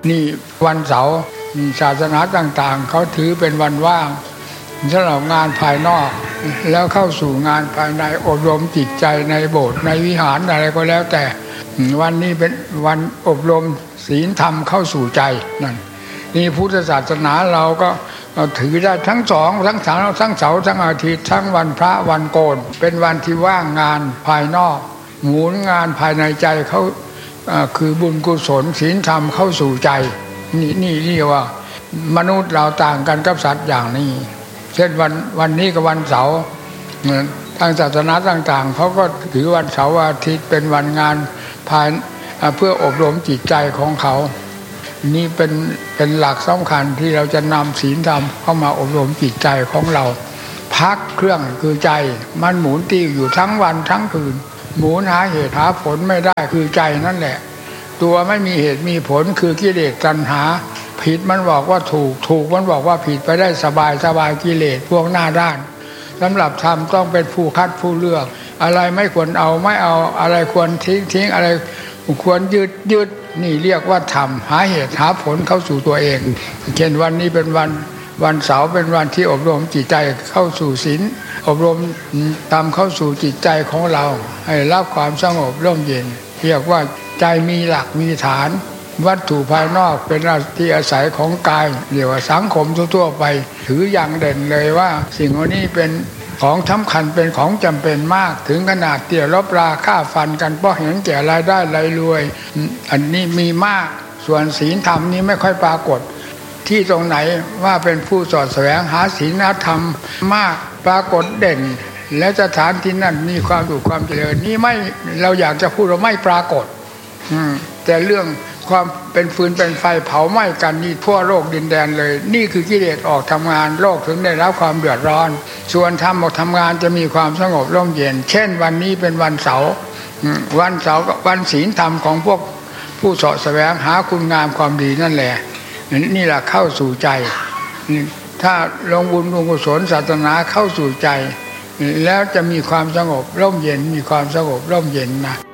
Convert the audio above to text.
นี่วันเสาร์ศาสนาต่างๆเขาถือเป็นวันว่างสำหรับงานภายนอกแล้วเข้าสู่งานภายในอบรมจิตใจในโบสถ์ในวิหารอะไรก็แล้วแต่วันนี้เป็นวันอบรมศีลธรรมเข้าสู่ใจนั่นนี่พุทธศาสนาเราก็ถือได้ทั้งสองทั้งเสาร์ทั้งอาทิตย์ทั้งวันพระวันโกนเป็นวันที่ว่างงานภายนอกหมุนงานภายในใจเขาคือบุญกุศลศีลธรรมเข้าสู่ใจนี่เรียกว่ามนุษย์เราต่างกันกับสัตว์อย่างนี้เช่นวันนี้กับวันเสาร์ทางศาสนาต่างๆเขาก็ถือวันเสาร์อาทิตย์เป็นวันงานภายเพื่ออบรมจิตใจของเขานี่เป็นหลักสำคัญที่เราจะนำศีลธรรมเข้ามาอบรมจิตใจของเราพักเครื่องคือใจมันหมุนติ้วอยู่ทั้งวันทั้งคืนหมุนหาเหตุหาผลไม่ได้คือใจนั่นแหละตัวไม่มีเหตุมีผลคือกิเลสตัณหาผิดมันบอกว่าถูกมันบอกว่าผิดไปได้สบายกิเลสพวกหน้าด้านสำหรับธรรมต้องเป็นผู้คัดผู้เลือกอะไรไม่ควรเอาไม่เอาอะไรควรทิ้งอะไรควรยึดนี่เรียกว่าธรรมหาเหตุหาผลเข้าสู่ตัวเองเช่นวันนี้เป็นวันเสาร์เป็นวันที่อบรมจิตใจเข้าสู่ศีลอบรมธรรมเข้าสู่จิตใจของเราให้รับความสงบร่มเย็นเรียกว่าใจมีหลักมีฐานวัตถุภายนอกเป็นที่อาศัยของกายเรียกว่าสังคมทั่วไปถืออย่างเด่นเลยว่าสิ่งเหล่านี้เป็นของสำคัญเป็นของจำเป็นมากถึงขนาดเตี่ยรบราฆ่าฟันกันเพราะเห็นแก่รายได้รายรวยอันนี้มีมากส่วนศีลธรรมนี้ไม่ค่อยปรากฏที่ตรงไหนว่าเป็นผู้สอดแสวงหาศีลธรรมมากปรากฏเด่นและสถานที่นั่นมีความสุขความเจริญนี่ไม่เราอยากจะพูดว่าไม่ปรากฏแต่เรื่องความเป็นฟืนเป็นไฟเผาไหม้กันนี่ทั่วโลกดินแดนเลยนี่คือกิเลสออกทำงานโลกถึงได้รับความเดือดร้อนส่วนธรรมออกทำงานจะมีความสงบร่มเย็นเช่นวันนี้เป็นวันเสาร์กับวันศีลธรรมของพวกผู้เสาะแสวงหาคุณงามความดีนั่นแหละนี่แหละเข้าสู่ใจถ้าลงบุญลงกุศลศาสนาเข้าสู่ใจแล้วจะมีความสงบร่มเย็นมีความสงบร่มเย็นนะ